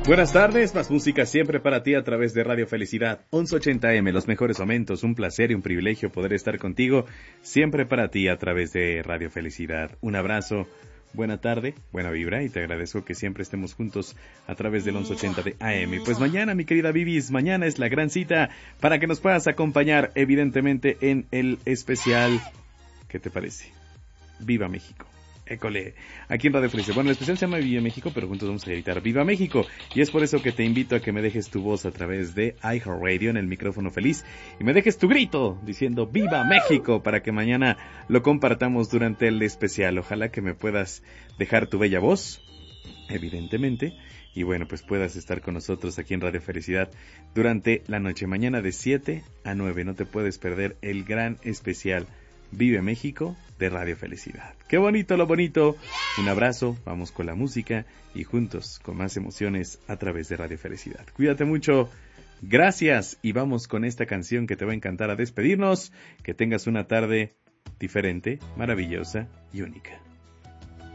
Buenas tardes, más música siempre para ti a través de Radio Felicidad 1180M, los mejores momentos, un placer y un privilegio poder estar contigo siempre para ti a través de Radio Felicidad. Un abrazo, buena tarde, buena vibra y te agradezco que siempre estemos juntos a través del 1180 de AM. Pues mañana, mi querida Vivis, mañana es la gran cita para que nos puedas acompañar evidentemente en el especial. ¿Qué te parece? ¡Viva México! École, aquí en Radio Felicidad. Bueno, el especial se llama Viva México, pero juntos vamos a gritar ¡Viva México! Y es por eso que te invito a que me dejes tu voz a través de iHeartRadio en el micrófono feliz y me dejes tu grito diciendo ¡Viva México! Para que mañana lo compartamos durante el especial. Ojalá que me puedas dejar tu bella voz, evidentemente, y bueno, pues puedas estar con nosotros aquí en Radio Felicidad durante la noche. Mañana de 7 a 9, no te puedes perder el gran especial Vive México de Radio Felicidad. ¡Qué bonito lo bonito! Un abrazo, vamos con la música y juntos con más emociones a través de Radio Felicidad. Cuídate mucho, gracias y vamos con esta canción que te va a encantar a despedirnos. Que tengas una tarde diferente, maravillosa y única.